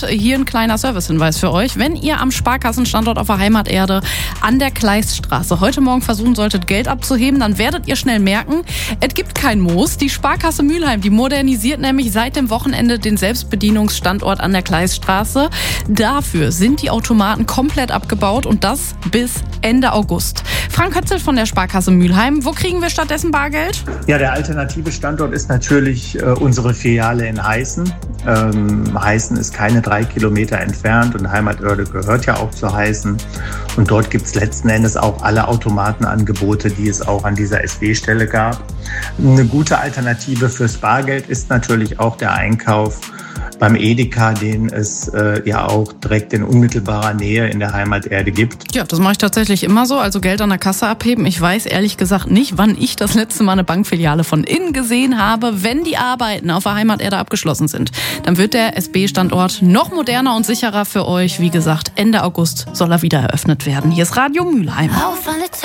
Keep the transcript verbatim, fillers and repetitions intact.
Und hier ein kleiner Servicehinweis für euch. Wenn ihr am Sparkassenstandort auf der Heimaterde an der Kleiststraße heute Morgen versuchen solltet, Geld abzuheben, dann werdet ihr schnell merken, es gibt kein Moos. Die Sparkasse Mülheim, die modernisiert nämlich seit dem Wochenende den Selbstbedienungsstandort an der Kleiststraße. Dafür sind die Automaten komplett abgebaut und das bis Ende August. Frank Hötzel von der Sparkasse Mülheim. Wo kriegen wir stattdessen Bargeld? Ja, der alternative Standort ist natürlich äh, unsere Filiale in Heißen. Ähm, Heißen ist keine drei Kilometer entfernt und Heimaterde gehört ja auch zu Heißen. Und dort gibt es letzten Endes auch alle Automatenangebote, die es auch an dieser S B-Stelle gab. Eine gute Alternative fürs Bargeld ist natürlich auch der Einkauf beim Edeka, den es äh, ja auch direkt in unmittelbarer Nähe in der Heimaterde gibt. Ja, das mache ich tatsächlich immer so, also Geld an der Kasse abheben. Ich weiß ehrlich gesagt nicht, wann ich das letzte Mal eine Bankfiliale von innen gesehen habe. Wenn die Arbeiten auf der Heimaterde abgeschlossen sind, dann wird der S B-Standort noch moderner und sicherer für euch. Wie gesagt, Ende August soll er wieder eröffnet werden. Hier ist Radio Mülheim.